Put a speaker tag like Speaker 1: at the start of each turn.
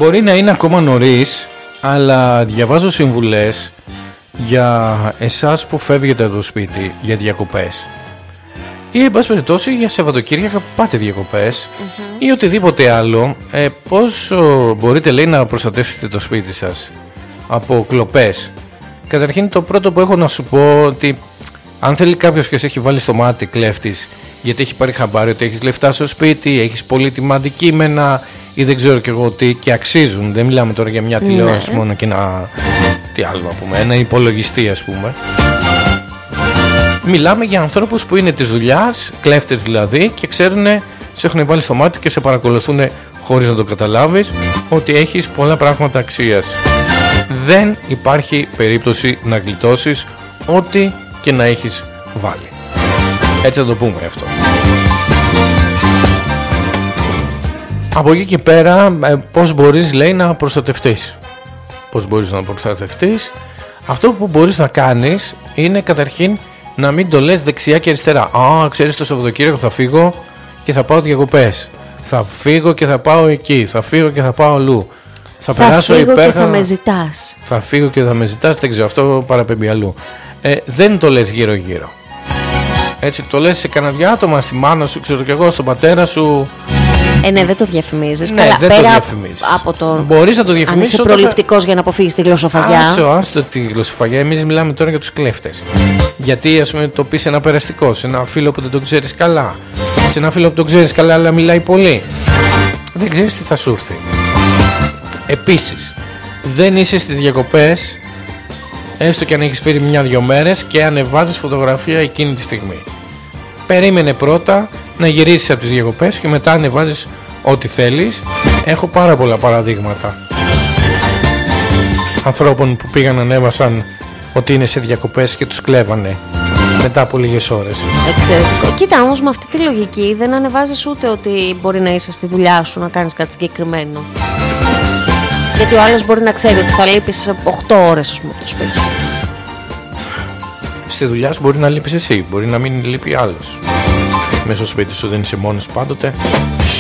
Speaker 1: Μπορεί να είναι ακόμα νωρίς, αλλά διαβάζω συμβουλές για εσάς που φεύγετε από το σπίτι για διακοπές ή εν πάση περιπτώσει για Σαββατοκύριακα που πάτε διακοπές ή οτιδήποτε άλλο. Πώς μπορείτε, λέει, να προστατεύσετε το σπίτι σας από κλοπές? Καταρχήν, το πρώτο που έχω να σου πω, ότι αν θέλει κάποιος και σε έχει βάλει στο μάτι κλέφτης, γιατί έχει πάρει χαμπάρι ότι έχεις λεφτά στο σπίτι, έχεις πολύτιμα αντικείμενα ή δεν ξέρω και εγώ τι, και αξίζουν, δεν μιλάμε τώρα για μια τηλεόραση μόνο και ένα, τι άλλο να πούμε, ένα υπολογιστή ας πούμε. Μιλάμε για ανθρώπους που είναι της δουλειάς, κλέφτες δηλαδή, και ξέρουν, σε έχουν βάλει στο μάτι και σε παρακολουθούν χωρίς να το καταλάβεις ότι έχεις πολλά πράγματα αξίας. Δεν υπάρχει περίπτωση να γλιτώσεις ό,τι και να έχεις βάλει. Έτσι θα το πούμε αυτό. Από εκεί και πέρα, πώς μπορείς, λέει, να προστατευτείς? Πώς μπορείς να προστατευτείς? Αυτό που μπορείς να κάνεις είναι καταρχήν να μην το λες δεξιά και αριστερά. Ξέρεις, το Σαββατοκύριακο θα φύγω και θα πάω διακοπές. Θα φύγω και θα πάω εκεί. Θα φύγω και θα πάω αλλού. Θα περάσω
Speaker 2: φύγω
Speaker 1: υπέροχα.
Speaker 2: Και θα με ζητάς.
Speaker 1: Θα φύγω και θα με ζητάς. Δεν ξέρω, αυτό παραπέμπει αλλού. Δεν το λες γύρω-γύρω. Έτσι το λες σε κανένα άτομα, στη μάνα σου, ξέρω και εγώ, στον πατέρα σου.
Speaker 2: Ναι, δεν το διαφημίζεις.
Speaker 1: Ναι,
Speaker 2: καλά,
Speaker 1: δεν
Speaker 2: πέρα
Speaker 1: το διαφημίζεις.
Speaker 2: Από το...
Speaker 1: Μπορείς να το διαφημίσεις.
Speaker 2: Αν είσαι προληπτικός για να αποφύγεις τη γλωσσοφαγιά.
Speaker 1: Άστο τη γλωσσοφαγιά. Εμείς μιλάμε τώρα για τους κλέφτες. Γιατί, ας πούμε, το πεις σε ένα περαστικό, σε ένα φίλο που δεν τον ξέρεις καλά, σε ένα φίλο που τον ξέρεις καλά αλλά μιλάει πολύ, δεν ξέρεις τι θα σου έρθει. Επίσης, δεν είσαι στις διακοπές, έστω και αν έχεις φέρει 1-2 μέρες, και ανεβάζεις φωτογραφία εκείνη τη στιγμή. Περίμενε πρώτα να γυρίσεις από τις διακοπές και μετά ανεβάζεις ό,τι θέλεις. Έχω πάρα πολλά παραδείγματα ανθρώπων που πήγαν, ανέβασαν ότι είναι σε διακοπές και τους κλέβανε μετά από λίγες ώρες.
Speaker 2: Εξαιρετικό. Κοίτα, όμως με αυτή τη λογική δεν ανεβάζεις ούτε ότι μπορεί να είσαι στη δουλειά σου να κάνεις κάτι συγκεκριμένο. Γιατί ο άλλος μπορεί να ξέρει ότι θα λείπεις 8 ώρες, ας πούμε, από το σπίτι σου.
Speaker 1: Στη δουλειά σου μπορεί να λείπεις εσύ, μπορεί να μην λείπει άλλος. Μέσα στο σπίτι σου δεν είσαι μόνος πάντοτε.